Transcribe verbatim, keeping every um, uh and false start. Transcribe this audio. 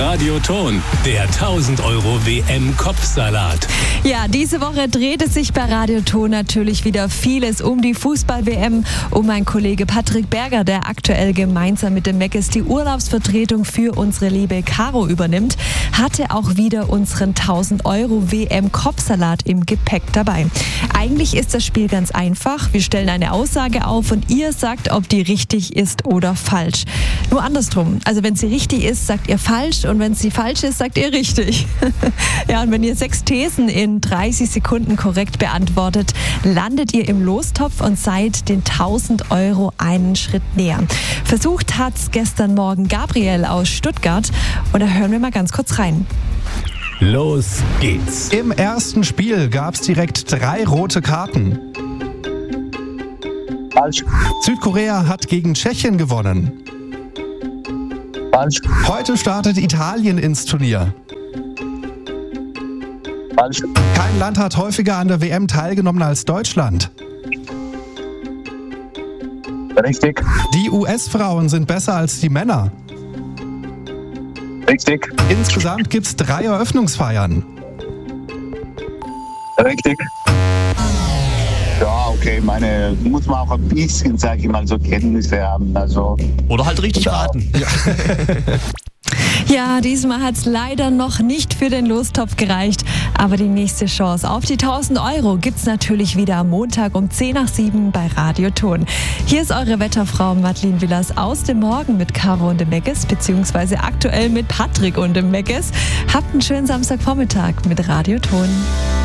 Radioton, der tausend Euro W M-Kopfsalat. Ja, diese Woche dreht es sich bei Radioton natürlich wieder vieles um die Fußball-W M, um mein Kollege Patrick Berger, der aktuell gemeinsam mit dem Meckes die Urlaubsvertretung für unsere liebe Caro übernimmt, hatte auch wieder unseren tausend Euro W M-Kopfsalat im Gepäck dabei. Eigentlich ist das Spiel ganz einfach. Wir stellen eine Aussage auf und ihr sagt, ob die richtig ist oder falsch. Nur andersrum. Also wenn sie richtig ist, sagt ihr falsch, und wenn sie falsch ist, sagt ihr richtig. Ja, und wenn ihr sechs Thesen in dreißig Sekunden korrekt beantwortet, landet ihr im Lostopf und seid den tausend Euro einen Schritt näher. Versucht hat's gestern Morgen Gabriel aus Stuttgart, und da hören wir mal ganz kurz rein. Los geht's. Im ersten Spiel gab es direkt drei rote Karten. Falsch. Südkorea hat gegen Tschechien gewonnen. Falsch. Heute startet Italien ins Turnier. Falsch. Kein Land hat häufiger an der W M teilgenommen als Deutschland. Richtig. Die U S-Frauen sind besser als die Männer. Richtig. Insgesamt gibt es drei Eröffnungsfeiern. Richtig. Ja, okay, meine, muss man auch ein bisschen, sag ich mal, so Kenntnisse haben. Also, Oder halt richtig raten. Ja. Ja, diesmal hat es leider noch nicht für den Lostopf gereicht, aber die nächste Chance auf die tausend Euro gibt's natürlich wieder am Montag um zehn nach sieben bei Radioton. Hier ist eure Wetterfrau Madeleine Villas aus dem Morgen mit Caro und dem Meckes, beziehungsweise aktuell mit Patrick und dem Meckes. Habt einen schönen Samstagvormittag mit Radioton.